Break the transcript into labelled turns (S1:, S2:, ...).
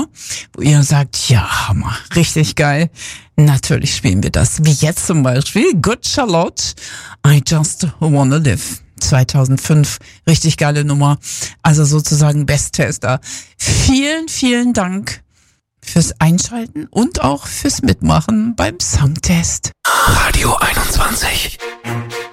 S1: Lieder, wo ihr sagt, ja, Hammer, richtig geil. Natürlich spielen wir das. Wie jetzt zum Beispiel Good Charlotte, I Just Wanna Live. 2005, richtig geile Nummer. Also sozusagen Besttester. Vielen, vielen Dank fürs Einschalten und auch fürs Mitmachen beim Soundtest.
S2: Radio 21.